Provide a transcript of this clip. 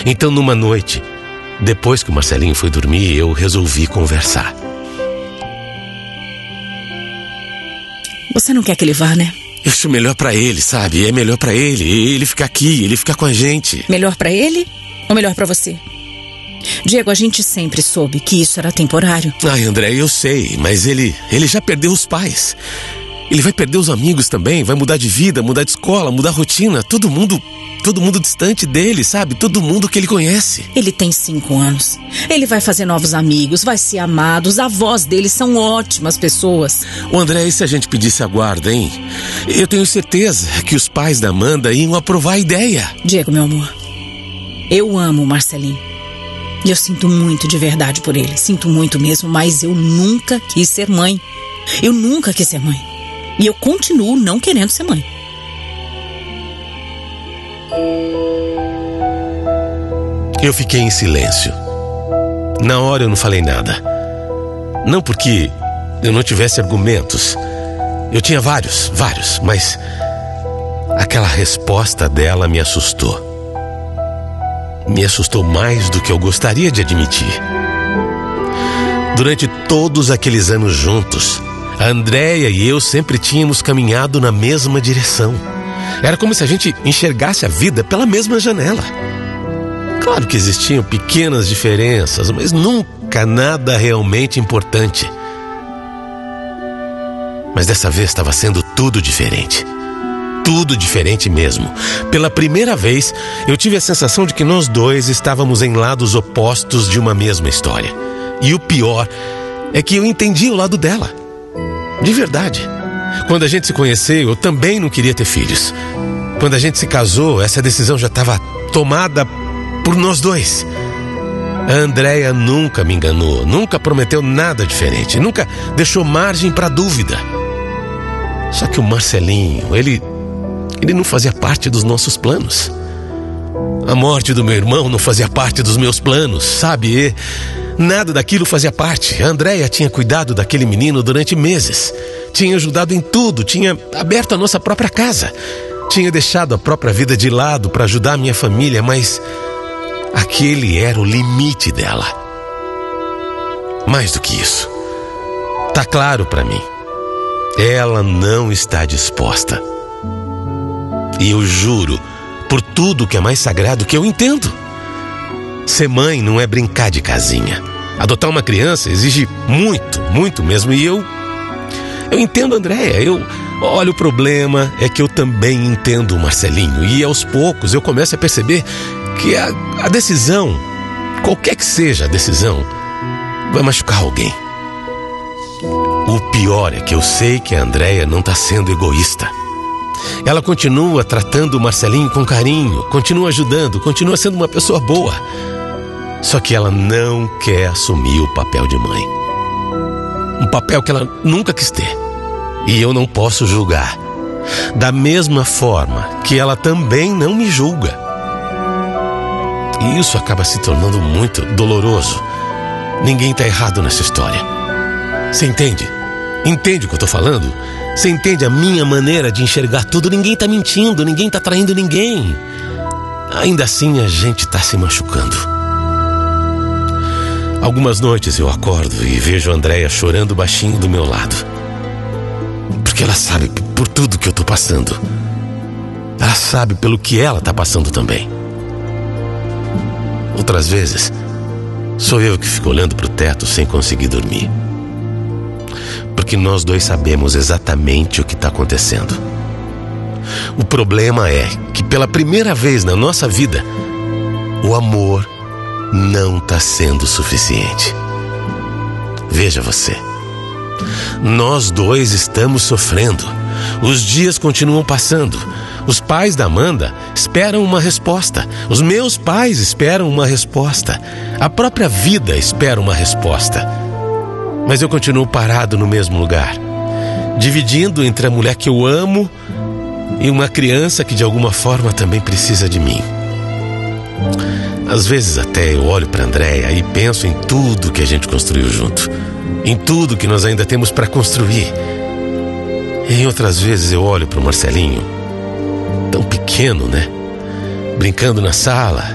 Então, numa noite, depois que o Marcelinho foi dormir, eu resolvi conversar. Você não quer que ele vá, né? Eu acho melhor pra ele, sabe? É melhor pra ele ficar aqui, ele ficar com a gente. Melhor pra ele ou melhor pra você? Diego, a gente sempre soube que isso era temporário. Ai, André, eu sei, mas ele já perdeu os pais. Ele vai perder os amigos também, vai mudar de vida, mudar de escola, mudar a rotina. Todo mundo distante dele, sabe? Todo mundo que ele conhece. Ele tem 5 anos. Ele vai fazer novos amigos, vai ser amado. Os avós dele são ótimas pessoas. Ô André, e se a gente pedisse a guarda, hein? Eu tenho certeza que os pais da Amanda iam aprovar a ideia. Diego, meu amor, eu amo o Marcelinho. E eu sinto muito de verdade por ele. Sinto muito mesmo, mas eu nunca quis ser mãe. Eu nunca quis ser mãe. E eu continuo não querendo ser mãe. Eu fiquei em silêncio. Na hora eu não falei nada. Não porque eu não tivesse argumentos. Eu tinha vários, mas aquela resposta dela me assustou. Me assustou mais do que eu gostaria de admitir. Durante todos aqueles anos juntos, a Andréia e eu sempre tínhamos caminhado na mesma direção. Era como se a gente enxergasse a vida pela mesma janela. Claro que existiam pequenas diferenças, mas nunca nada realmente importante. Mas dessa vez estava sendo tudo diferente. Tudo diferente mesmo. Pela primeira vez, eu tive a sensação de que nós dois estávamos em lados opostos de uma mesma história. E o pior é que eu entendi o lado dela. De verdade. Quando a gente se conheceu, eu também não queria ter filhos. Quando a gente se casou, essa decisão já estava tomada por nós dois. A Andréia nunca me enganou, nunca prometeu nada diferente, nunca deixou margem para dúvida. Só que o Marcelinho, ele não fazia parte dos nossos planos. A morte do meu irmão não fazia parte dos meus planos, sabe? Nada daquilo fazia parte. A Andréia tinha cuidado daquele menino durante meses. Tinha ajudado em tudo, tinha aberto a nossa própria casa. Tinha deixado a própria vida de lado para ajudar a minha família, mas aquele era o limite dela. Mais do que isso, tá claro para mim. Ela não está disposta. E eu juro, por tudo que é mais sagrado, que eu entendo. Ser mãe não é brincar de casinha. Adotar uma criança exige muito, muito mesmo. E eu entendo a Andréia. Olha, o problema é que eu também entendo o Marcelinho. E aos poucos eu começo a perceber que a decisão, qualquer que seja a decisão, vai machucar alguém. O pior é que eu sei que a Andréia não está sendo egoísta. Ela continua tratando o Marcelinho com carinho, continua ajudando, continua sendo uma pessoa boa. Só que ela não quer assumir o papel de mãe. Um papel que ela nunca quis ter. E eu não posso julgar. Da mesma forma que ela também não me julga. E isso acaba se tornando muito doloroso. Ninguém está errado nessa história. Você entende? Entende o que eu estou falando? Você entende a minha maneira de enxergar tudo? Ninguém está mentindo, ninguém está traindo ninguém. Ainda assim a gente está se machucando. Algumas noites eu acordo e vejo a Andréia chorando baixinho do meu lado. Porque ela sabe por tudo que eu estou passando. Ela sabe pelo que ela está passando também. Outras vezes, sou eu que fico olhando para o teto sem conseguir dormir. Porque nós dois sabemos exatamente o que está acontecendo. O problema é que pela primeira vez na nossa vida, o amor não está sendo suficiente. Veja você. Nós dois estamos sofrendo. Os dias continuam passando. Os pais da Amanda esperam uma resposta. Os meus pais esperam uma resposta. A própria vida espera uma resposta. Mas eu continuo parado no mesmo lugar, dividindo entre a mulher que eu amo e uma criança que de alguma forma também precisa de mim. Às vezes até eu olho para a Andréia e penso em tudo que a gente construiu junto, em tudo que nós ainda temos para construir. E em outras vezes eu olho para o Marcelinho, tão pequeno, né? Brincando na sala,